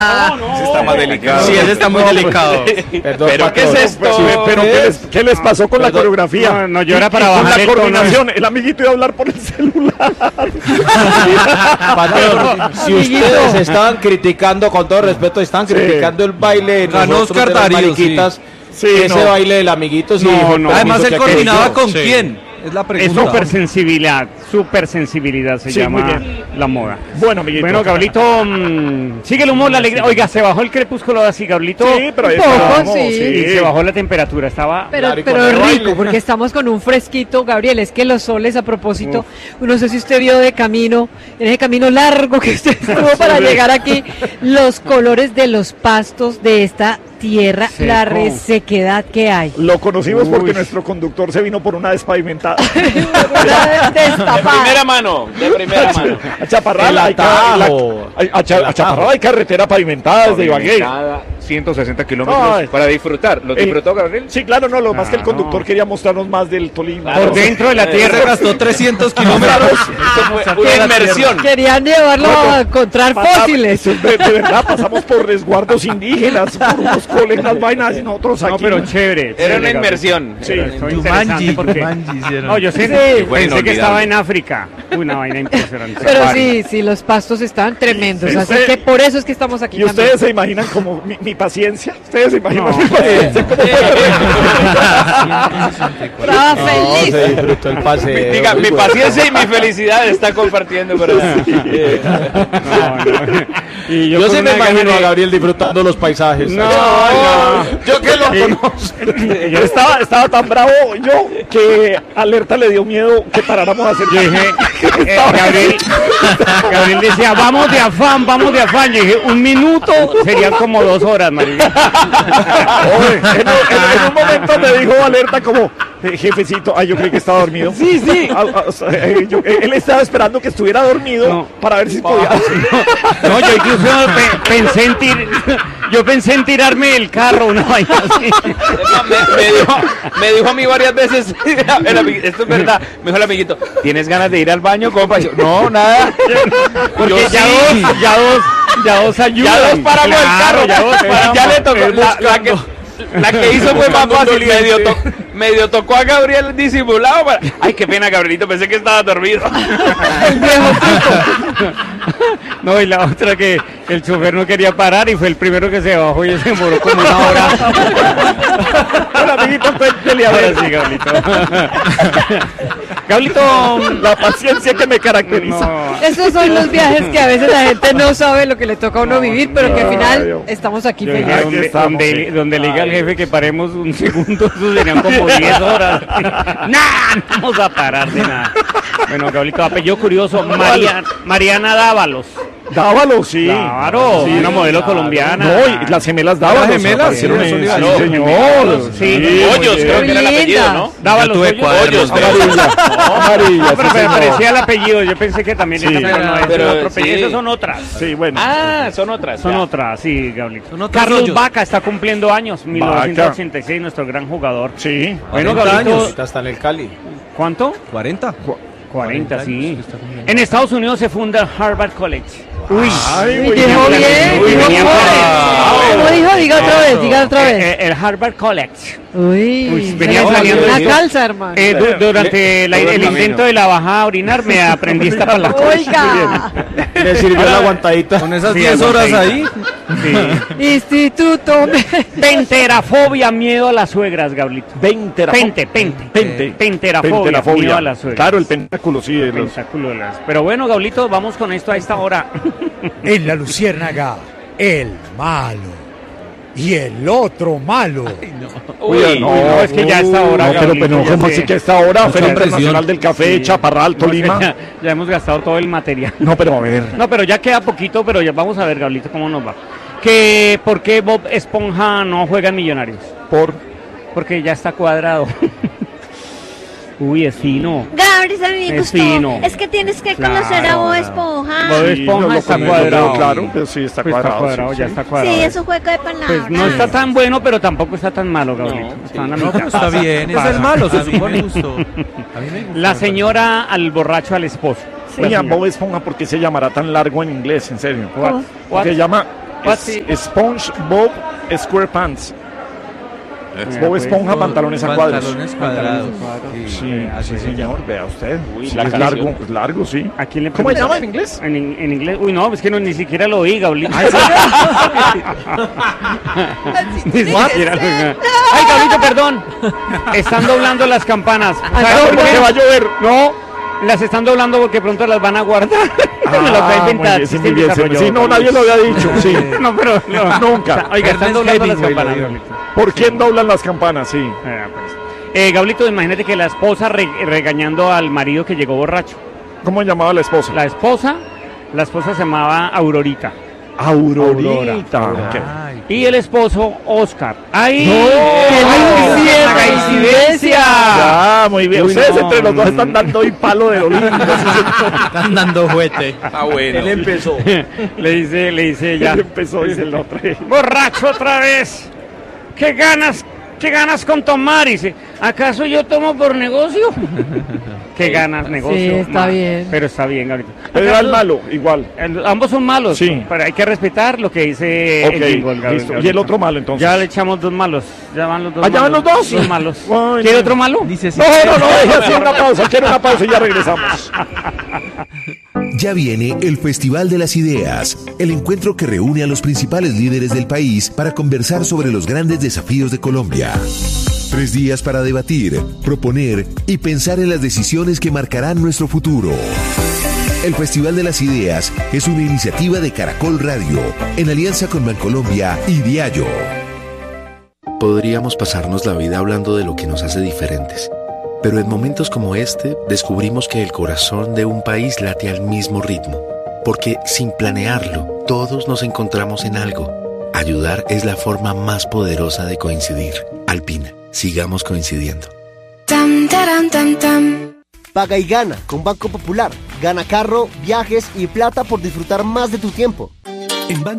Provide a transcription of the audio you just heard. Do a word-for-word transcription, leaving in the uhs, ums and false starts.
No, no, ese está más delicado. Sí, ese está muy no, delicado. Perdón, pero ¿qué es esto? Sí, pero ¿qué les, qué les pasó con perdón, la coreografía? No, no, yo era para y, y bajar la el coordinación. El amiguito iba a hablar por el celular. Patrón, si ustedes estaban criticando, con todo respeto, están sí. criticando el baile ganó Oscar Darío, sí. Sí, ese no. baile del amiguito, sí. No, no, además él coordinaba con sí. quién. Es la pregunta. Es super sensibilidad, super sensibilidad se sí, llama la moda. Bueno, amiguito. Bueno, Gablito, mmm, sigue el humor, la alegría. Oiga, se bajó el crepúsculo así, Gablito. Sí, pero un poco, sí. sí. Se bajó la temperatura, estaba. Pero, pero rico, baile. Porque estamos con un fresquito, Gabriel. Es que los soles, a propósito, Uf. no sé si usted vio de camino, en ese camino largo que usted estuvo para llegar aquí, los colores de los pastos de esta tierra, Seco. La resequedad que hay. Lo conocimos Uy. porque nuestro conductor se vino por una despavimentada. De primera mano, de primera mano. A Chaparral hay, la, a, a, Cha, a Chaparral hay carretera pavimentada desde Ibagué. ciento sesenta kilómetros Ay. para disfrutar. ¿Lo disfrutó, Gabriel? Sí, claro, no, lo ah, más que el conductor no. quería mostrarnos más del Tolima. Por dentro de la tierra. Se gastó trescientos kilómetros. Esto fue una inmersión. Querían llevarlo bueno, a encontrar fósiles. De, de verdad, pasamos por resguardos indígenas, por unos colegas, vainas y nosotros aquí. No, pero chévere. Era una inmersión. Sí, Jumanji, porque... No, yo sé, sí. pensé que estaba en África. Una vaina impresionante. Pero sí, sí, los pastos están tremendos. Así que por eso es que estamos aquí. ¿Y también. ustedes se imaginan como mi, mi paciencia? ¿Ustedes se imaginan no. mi paciencia? Estaba feliz. Se disfrutó el paseo. Diga, mi paciencia y mi felicidad está compartiendo. Pero sí. no, no. Y yo yo sí me imagino de... a Gabriel disfrutando los paisajes. No, no. Yo que lo conozco. Yo estaba, estaba tan bravo yo que Alerta le dio miedo que paráramos a hacer. Yo dije, eh, Gabriel, Gabriel decía, vamos de afán, vamos de afán. Yo dije, un minuto serían como dos horas, marica. Oye, en, en, en un momento me dijo Alerta como, eh, jefecito, ay, yo creí que estaba dormido. Sí, sí. A, a, o sea, eh, yo, él estaba esperando que estuviera dormido no. para ver si podía. No, no yo incluso pe pensé en tir yo pensé en tirarme del carro, una vaina así. me, me, dijo, me dijo a mí varias veces, esto es verdad, me dijo el amiguito, ¿tienes ganas de ir al baño, compa? Yo, no, nada. Porque yo ya sí. dos, ya dos, ya dos ayudan. Ya dos paramos claro, el carro, ya, dos paramos, ya le tocó la, la que La que hizo fue más fácil, medio, to medio tocó a Gabriel disimulado para... Ay, qué pena, Gabrielito, pensé que estaba dormido. El viejo truco. No, y la otra que el chofer no quería parar y fue el primero que se bajó y se demoró como una hora. Hola, amiguito, cuéntele a ver. Sí, Gabrielito. Gabrielito, la paciencia que me caracteriza. No. Esos son los viajes que a veces la gente no sabe lo que le toca a uno no, vivir, pero no, que al final no, estamos aquí yo felices. Donde, donde, donde le diga al jefe que paremos un segundo, eso serían como diez horas. ¡Nah! No vamos a parar de nada. Bueno, Gabrielito, apellido curioso, Mariana, Mariana Dávalos. Dávalos, sí. Claro, sí, una modelo Dávalos. colombiana. No, y las gemelas Dávalos. Las gemelas, sí, sí, sí, sí, señor. Sí, Hoyos, creo que era el apellido, ¿no? Dávalos, Hoyos. Amarilla. Amarilla. No, pero me parecía el apellido, yo pensé que también sí, esa, pero no, pero es otro sí. apellido, esas son otras. Sí, bueno. Ah, son otras. Son ya. otras, sí, Gabrielito. Son otros Carlos hoyos. Vaca está cumpliendo años, mil novecientos ochenta y seis, nuestro gran jugador. Sí. Bueno, Gabrielito. Ahorita está en el Cali. ¿Cuánto? cuarenta. cuarenta, sí. En Estados Unidos se funda Harvard College. Uy, Ay, Uy dijo bien, Uy, dijo venía ¿Cómo dijo? Diga otra vez, diga otra vez. Eh, el Harvard College. Uy, Uy venía se saliendo la de calza, hermano. Eh, du durante la, el intento de la bajada a orinar me aprendí esta palabra. Oiga. Le sirvió la aguantadita. Con esas Sí, diez horas ahí. Sí. Instituto. Penterafobia, miedo a las suegras, Gabrielito. Penterafobia. Pente, pente. Pente. Penterafobia, Penterafobia. miedo a las suegras. Claro, el pentáculo, sí. El pentáculo de las... Pero bueno, Gabrielito, vamos con esto a esta hora. En la Luciérnaga, el malo. Y el otro malo. Ay, no. Uy, Uy, no, no, es que ya a esta hora. No, pero, pero ¿cómo así que a esta hora? Feria Internacional del Café, sí. Chaparral, Tolima. No, ya, ya hemos gastado todo el material. No, pero a ver. No, pero ya queda poquito, pero ya vamos a ver, Gabrielito, cómo nos va. Que, ¿por qué Bob Esponja no juega en Millonarios? Por. Porque ya está cuadrado. Uy, es fino. Gabriel, a mí me Es gustó. fino. Es que tienes que Claro, conocer a Bob claro. Esponja. Bob Esponja no, está no, cuadrado. Claro, pero sí está Pues cuadrado. está cuadrado, sí, ya sí. está cuadrado. Sí, es un juego de palabras. Pues no está tan bueno, pero tampoco está tan malo, Gabriel. No, Está, en la No, mitad. pero está bien. Es Pasa. el malo, se A mí supone. me gustó. A mí me gustó. La señora al borracho al esposo. Oiga, Bob Esponja, ¿por qué se llamará tan largo en inglés? En serio. What? Porque se llama Patsy. Es- SpongeBob SquarePants. Bob Esponja, pantalones a cuadros. Pantalones cuadrados. Sí, así sí, se señor, llama. vea usted. Uy, Sí, la es canción. largo, es largo, sí. ¿A quién le ¿Cómo se pregunta? llama en inglés? En, in- en inglés. Uy, no, es que no, ni siquiera lo oí, Gaulito. Ni siquiera lo oí. Ay, Gaulito, perdón. Están doblando las campanas. ¿Sabes por qué? va a llover. No, las están doblando porque pronto las van a guardar. Me lo acabo de Ah, muy inventar. bien, sí, Sí, muy se bien, desarrolló, sí, no, Gaulito. nadie lo había dicho, sí. No, pero no. Nunca. Oiga, están Ernest doblando las Hemingway lo campanas, dijo. Gaulito. ¿Por quién doblan las campanas? Sí. Ah, pues. Eh, Gaulito, imagínate que la esposa re- regañando al marido que llegó borracho. ¿Cómo llamaba la esposa? La esposa, la esposa se llamaba Aurorita. Aurorita. Aurora. Ok. Ay, Y el esposo, Oscar. ¡Ay! ¡Ay, ¡Qué una coincidencia! Ya, muy bien. Uy, Ustedes no, entre los dos no, están no. dando hoy palo de lo lindo. están dando juguete. Ah, bueno. Él empezó. Le dice, le dice Ya ella. empezó, dice el otro. ¡Borracho otra vez! ¿Qué ganas? ¿Qué ganas con tomar? Y dice, ¿acaso yo tomo por negocio? ¿Qué ganas, negocio? está ma? bien. Pero está bien, ahorita. Pero era el malo, igual. El- ambos son malos, Sí. pero hay que respetar lo que dice Ok, el jingle, Gabriel, listo. Gabriel. Y el otro malo, entonces. Ya le echamos dos malos. Ya van los dos ¿Ah, ya van malos. los dos? Dos malos. Bueno. ¿Quiere otro malo? Dice sí. No, no, no, deje así una pausa. Quiero una pausa y ya regresamos. Ya viene el Festival de las Ideas, el encuentro que reúne a los principales líderes del país para conversar sobre los grandes desafíos de Colombia. Tres días para debatir, proponer y pensar en las decisiones que marcarán nuestro futuro. El Festival de las Ideas es una iniciativa de Caracol Radio, en alianza con Bancolombia y Diallo. Podríamos pasarnos la vida hablando de lo que nos hace diferentes, pero en momentos como este descubrimos que el corazón de un país late al mismo ritmo, porque sin planearlo, todos nos encontramos en algo. Ayudar es la forma más poderosa de coincidir. Alpina, sigamos coincidiendo. Tam, taram, tam, tam. Paga y gana con Banco Popular. Gana carro, viajes y plata por disfrutar más de tu tiempo. En Banco